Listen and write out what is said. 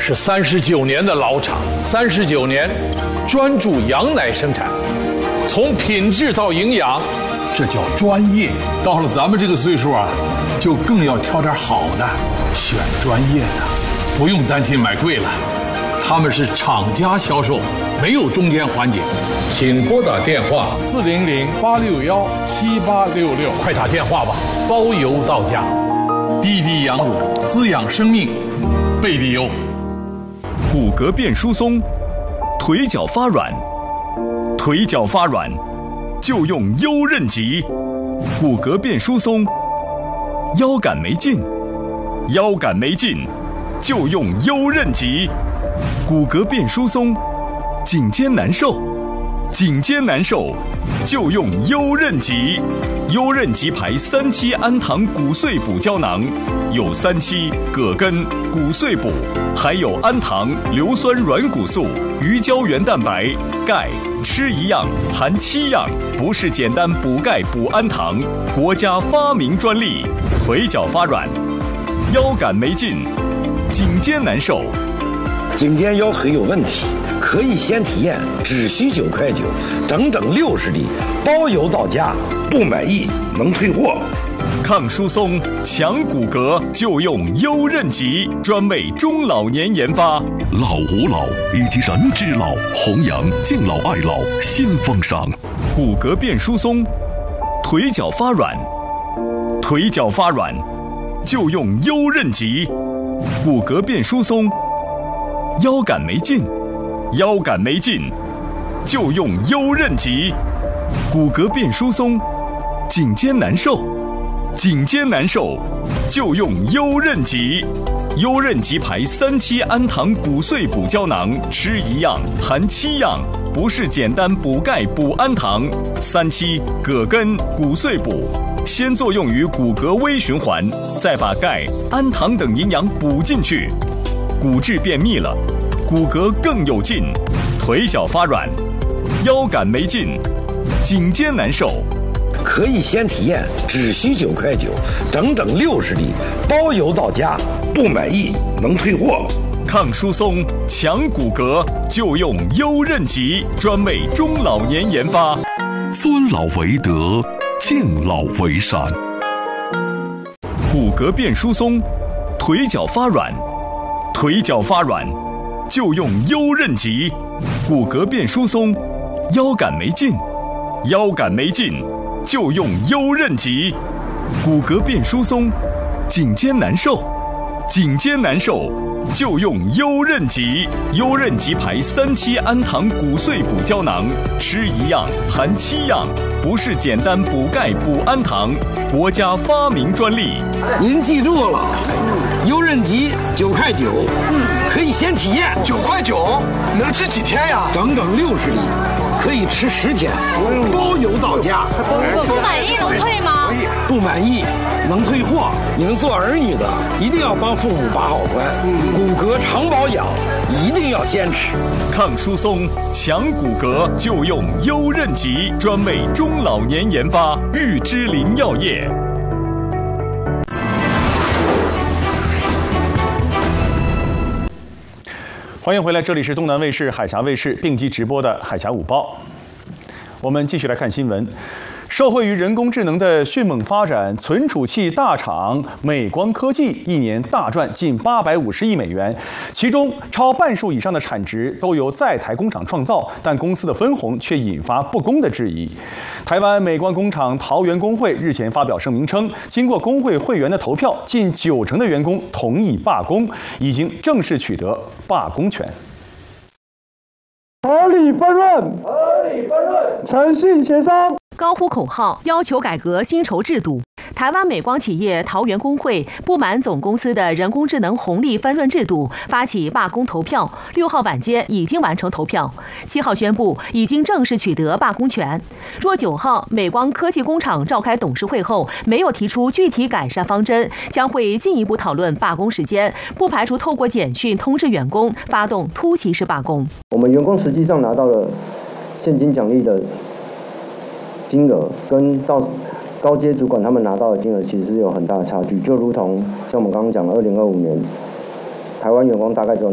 是39年的老厂，39年专注羊奶生产，从品质到营养，这叫专业。到了咱们这个岁数啊，就更要挑点好的，选专业的，不用担心买贵了。他们是厂家销售，没有中间环节。请拨打电话400-861-7866，快打电话吧，包邮到家。滴滴羊乳滋养生命，贝蒂优。 骨骼变疏松，腿脚发软，腿脚发软就用优韧极。骨骼变疏松，腰杆没劲，腰杆没劲就用优韧极。骨骼变疏松，颈肩难受，颈肩难受就用优韧极。优韧极牌3期氨糖骨碎补胶囊，有3期葛根、骨碎补，还有氨糖、硫酸软骨素、鱼胶原蛋白、钙，吃一样含7样，不是简单补钙补氨糖，国家发明专利。腿脚发软，腰杆没劲，颈肩难受。 颈肩腰腿有问题，可以先体验，只需9块9，整整60粒，包邮到家，不满意能退货。 抗疏松、强骨骼就用优韧极，专为中老年研发。 老吾老以及人之老，弘扬敬老爱老新风尚。 骨骼变疏松，腿脚发软，腿脚发软就用优韧极。骨骼变疏松，腰杆没劲，腰杆没劲就用优韧极。骨骼变疏松，颈肩难受，颈肩难受就用优韧极。优韧极牌3期氨糖骨碎补胶囊，吃一样含7样，不是简单补钙补氨糖。3期葛根、骨碎补，先作用于骨骼微循环，再把钙、氨糖等营养补进去，骨质变密了，骨骼更有劲。腿脚发软，腰杆没劲，颈肩难受。 可以先体验，只需9块9，整整60粒，包邮到家，不满意能退货。 抗疏松、强骨骼就用优韧极，专为中老年研发。 尊老为德，敬老为善。 骨骼变疏松，腿脚发软，腿脚发软就用优韧极。骨骼变疏松，腰杆没劲，腰杆没劲就用优韧极。骨骼变疏松，颈肩难受，颈肩难受就用优韧极。优韧极牌3期氨糖骨碎补胶囊，吃一样含7样，不是简单补钙补氨糖，国家发明专利。 您记住了，优韧极9块9，可以先体验。 9块9，能吃几天呀？ 整整60粒，可以吃10天，包邮到家。 不满意能退吗？ 不满意能退货。你们做儿女的一定要帮父母把好关，骨骼常保养一定要坚持。 抗疏松、强骨骼就用优韧极，专为中老年研发。玉芝林药业。 欢迎回来，这里是东南卫视、海峡卫视并机直播的《海峡午报》。我们继续来看新闻。受惠于人工智能的迅猛发展，存储器大厂美光科技一年大赚近850亿美元，其中超半数以上的产值都由在台工厂创造，但公司的分红却引发不公的质疑。台湾美光工厂桃园工会日前发表声明称，经过工会会员的投票，近90%的员工同意罢工，已经正式取得罢工权。 合理分润，诚信协商。 高呼口号，要求改革薪酬制度。台湾美光企业桃园工会不满总公司的人工智能红利分润制度，发起罢工投票。6号晚间已经完成投票，7号宣布已经正式取得罢工权。若9号美光科技工厂召开董事会后没有提出具体改善方针，将会进一步讨论罢工时间，不排除透过简讯通知员工发动突袭式罢工。 我们员工实际上拿到了现金奖励的金额，跟到高阶主管他们拿到的金额其实是有很大的差距，就如同像我们刚刚讲的，2025年台湾员工大概只有